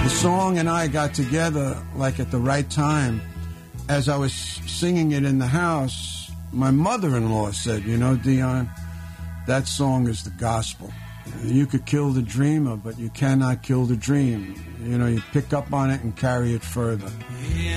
The song and I got together like at the right time. As I was singing it in the house, my mother-in-law said, you know, Dion, that song is the gospel. You could kill the dreamer, but you cannot kill the dream. You know, you pick up on it and carry it further.